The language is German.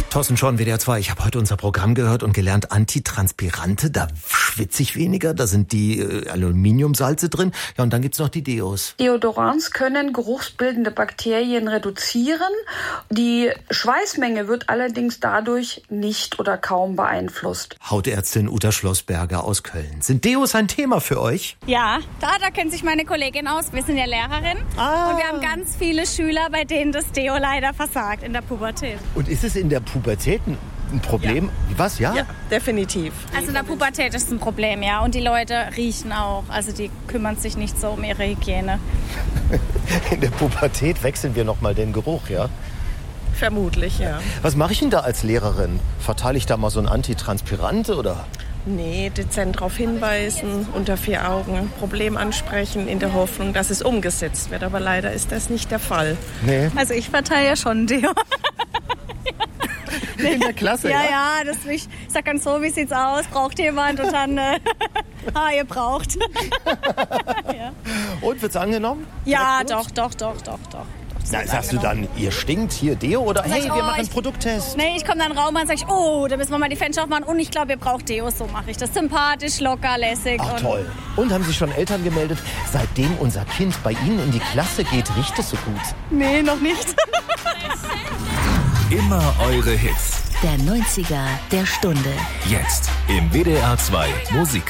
Thorsten Schorn, WDR 2. Ich habe heute unser Programm gehört und gelernt, Antitranspirante, da schwitze ich weniger, da sind die Aluminiumsalze drin. Ja, und dann gibt's noch die Deos. Deodorants können geruchsbildende Bakterien reduzieren. Die Schweißmenge wird allerdings dadurch nicht oder kaum beeinflusst. Hautärztin Uta Schlossberger aus Köln. Sind Deos ein Thema für euch? Ja, da kennt sich meine Kollegin aus. Wir sind ja Lehrerin und wir haben ganz viele Schüler, bei denen das Deo leider versagt in der Pubertät. Und ist es in der Pubertät ein Problem? Ja. Was, ja? Ja, definitiv. Also in der Pubertät ist es ein Problem, ja. Und die Leute riechen auch. Also die kümmern sich nicht so um ihre Hygiene. In der Pubertät wechseln wir nochmal den Geruch, ja? Vermutlich, ja. Was mache ich denn da als Lehrerin? Verteile ich da mal so ein Antitranspirante oder? Nee, dezent darauf hinweisen, unter 4 Augen, Problem ansprechen, in der Hoffnung, dass es umgesetzt wird. Aber leider ist das nicht der Fall. Nee. Also ich verteile ja schon Deo. In der Klasse, ja? Ja, ich sag ganz so, wie sieht's aus? Braucht jemand? Und dann, ihr braucht. Ja. Und, wird's angenommen? Ja, doch. Na, sagst du dann, ihr stinkt hier Deo oder hey, wir machen einen Produkttest? Nee, ich komme dann raus und sage, da müssen wir mal die Fenster aufmachen und ich glaube, ihr braucht Deo, so mache ich das. Sympathisch, locker, lässig. Ach, toll. Und haben sich schon Eltern gemeldet, seitdem unser Kind bei Ihnen in die Klasse geht, riecht es so gut? Nee, noch nicht. Immer eure Hits. Der 90er der Stunde. Jetzt im WDR 2 Musik.